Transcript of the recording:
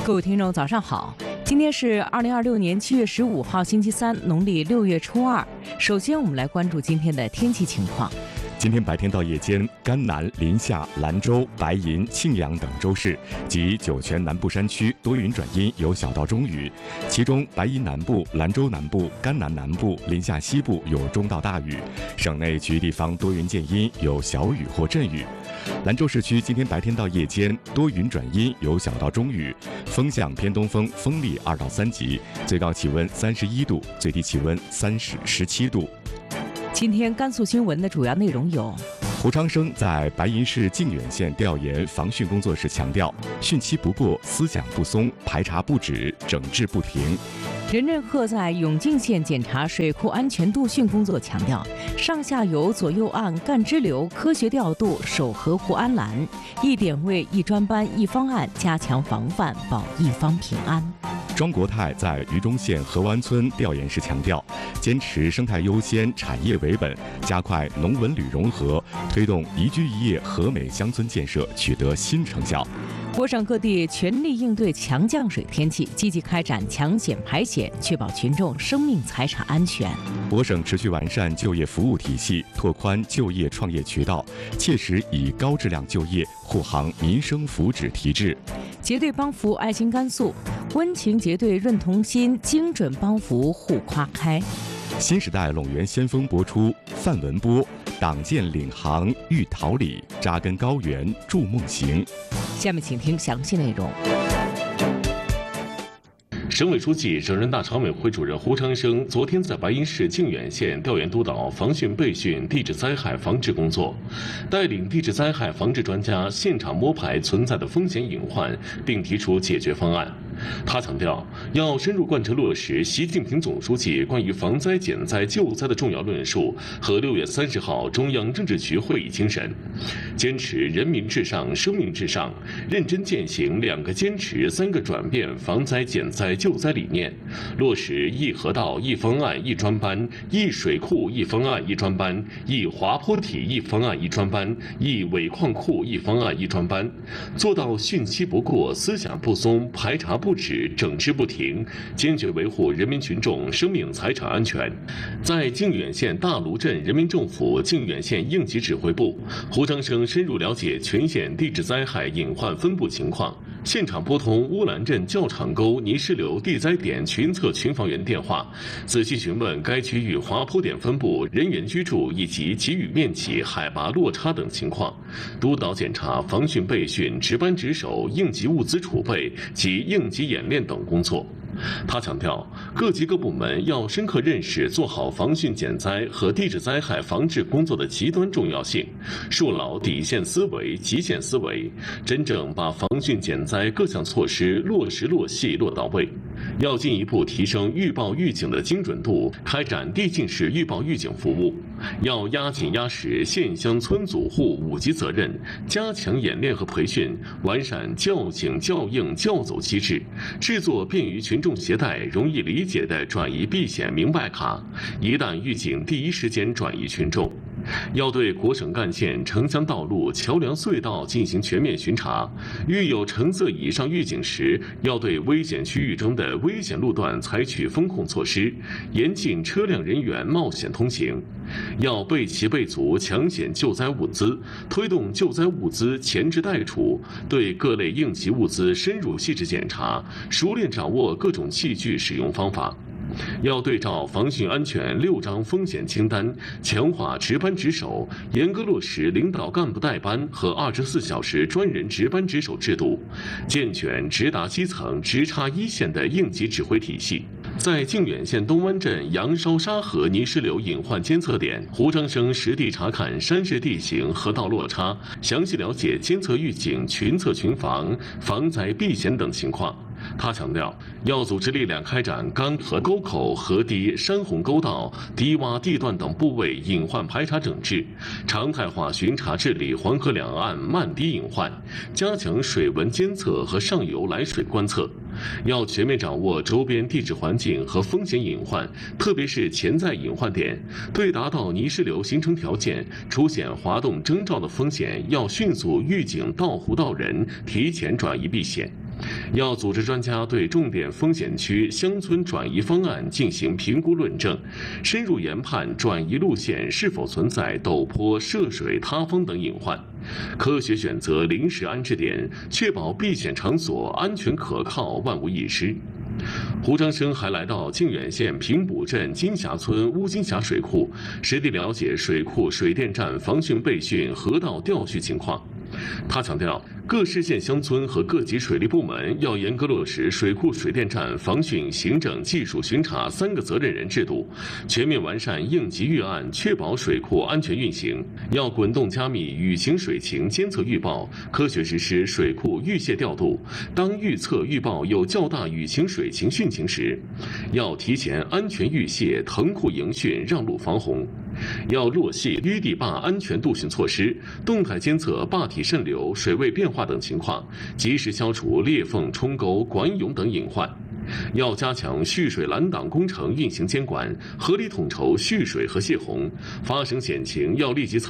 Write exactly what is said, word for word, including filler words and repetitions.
各位听众，早上好！今天是二零二六年七月十五号，星期三，农历六月初二。首先，我们来关注今天的天气情况。 今天白天到夜间，甘南、临夏、兰州、白银、庆阳等州市及酒泉南部山区多云转阴，有小到中雨。其中，白银南部、兰州南部、甘南南部、临夏西部有中到大雨，省内其余地方多云见阴，有小雨或阵雨。兰州市区今天白天到夜间多云转阴，有小到中雨，风向偏东风，风力二到三级，最高气温三十一度，最低气温三十十七度。 今天甘肃新闻的主要内容有： 胡昌生在白银市靖远县调研防汛工作时强调，汛期不过，思想不松，排查不止，整治不停。 任振赫在永靖县检查水库安全度汛工作强调，上下游左右岸干支流科学调度，守河湖安澜，一点位一专班一方案，加强防范，保一方平安。 庄国泰在榆中县河湾村调研时强调，坚持生态优先、产业为本，加快农文旅融合，推动宜居宜业和美乡村建设取得新成效。 我省各地全力应对强降水天气，积极开展强险排险，确保群众生命财产安全。 我省持续完善就业服务体系，拓宽就业创业渠道，切实以高质量就业护航民生福祉提质。 结对帮扶爱心甘肃，温情结对润同心，精准帮扶互夸开。 新时代陇源先锋播出，范文波党建领航育桃李，扎根高原筑梦行。 下面请听详细内容。 省委书记、省人大常委会主任胡昌生昨天在白银市靖远县调研督导防汛备汛地质灾害防治工作，带领地质灾害防治专家现场摸排存在的风险隐患，并提出解决方案。他强调，要深入贯彻落实习近平总书记关于防灾减灾救灾的重要论述和六月三十号中央政治局会议精神，坚持人民至上、生命至上，认真践行两个坚持、三个转变防灾减灾救灾理念，落实一河道一方案一专班、一水库一方案一专班、一滑坡体一方案一专班、一尾矿库一方案一专班，做到汛期不过，思想不松，排查不止，整治不停，坚决维护人民群众生命财产安全。在靖远县大芦镇人民政府靖远县应急指挥部，胡昌生深入了解全县地质灾害隐患分布情况，现场拨通乌兰镇教场沟泥石流地灾点群测群防员电话，仔细询问该区域滑坡点分布、人员居住以及给予面积、海拔落差等情况，督导检查防汛备汛值班值守、应急物资储备及应急演练等工作。他强调，各级各部门要深刻认识做好防汛减灾和地质灾害防治工作的极端重要性，树牢底线思维、极限思维，真正把防汛减灾各项措施落实落细落到位。要进一步提升预报预警的精准度，开展递进式预报预警服务。要压紧压实县乡村组户五级责任，加强演练和培训，完善教警教应教走机制，制作便于群众携带、容易理解的转移避险明白卡，一旦预警第一时间转移群众。要对国省干线、城乡道路、桥梁隧道进行全面巡查，遇有橙色以上预警时，要对危险区域中的危险路段采取风控措施，严禁车辆人员冒险通行。要备齐备足抢险救灾物资，推动救灾物资前置待储，对各类应急物资深入细致检查，熟练掌握各种器具使用方法。要对照防汛安全六章风险清单，强化值班值守，严格落实领导干部带班和二十四小时专人值班值守制度，健全直达基层、直插一线的应急指挥体系。在靖远县东湾镇杨烧沙河泥石流隐患监测点，胡昌生实地查看山势地形、河道落差，详细了解监测预警、群测群防、防灾避险等情况。他强调，要组织力量开展干河沟口、河堤、山洪沟道、低洼地段等部位隐患排查整治，常态化巡查治理黄河两岸漫堤隐患，加强水文监测和上游来水观测。要全面掌握周边地质环境和风险隐患，特别是潜在隐患点，对达到泥石流形成条件、出现滑动征兆的风险，要迅速预警到户到人，提前转移避险。 要组织专家对重点风险区乡村转移方案进行评估论证，深入研判转移路线是否存在陡坡、涉水、塌方等隐患，科学选择临时安置点，确保避险场所安全可靠、万无一失。胡章生还来到靖远县平埔镇金峡村乌金峡水库，实地了解水库水电站防汛备汛、河道调蓄情况。他强调，各市县乡村和各级水利部门要严格落实水库水电站防汛行政技术巡查三个责任人制度，全面完善应急预案，确保水库安全运行。要滚动加密雨情水情监测预报，科学实施水库预泄调度。当预测预报有较大雨情水情汛情时，要提前安全预泄，腾库迎汛，让路防洪。要落细淤堤坝安全度汛措施，动态监测坝体渗流、水位变化等情况，及时消除裂缝、冲沟、管涌等隐患。要加强蓄水拦挡工程运行监管，合理统筹蓄水和泄洪，发生险情要立即采